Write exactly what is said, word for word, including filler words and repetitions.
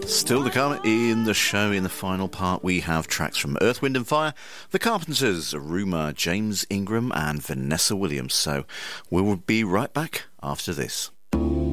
Still to come in the show. In the final part, we have tracks from Earth, Wind and Fire, The Carpenters, Rumour, James Ingram and Vanessa Williams. So we'll be right back after this.